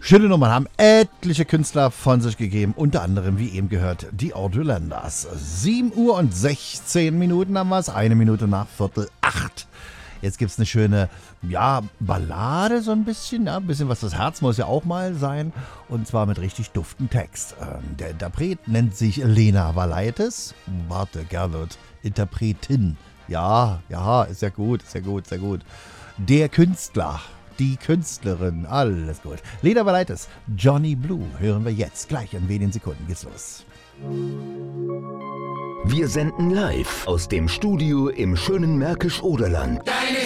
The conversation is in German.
Schöne Nummern haben etliche Künstler von sich gegeben, unter anderem, wie eben gehört, die Outlanders. 7:16 haben wir es, 1 Minute nach 7:45. Jetzt gibt es eine schöne, Ballade so ein bisschen, ein bisschen was das Herz muss ja auch mal sein, und zwar mit richtig duften Text. Der Interpret nennt sich Lena Valaitis, Gernot, Interpretin. Ja, ist ja gut, sehr gut. Der Künstler, die Künstlerin, alles gut. Lena Valaitis, Johnny Blue, hören wir jetzt. Gleich in wenigen Sekunden geht's los. Wir senden live aus dem Studio im schönen Märkisch-Oderland. Deine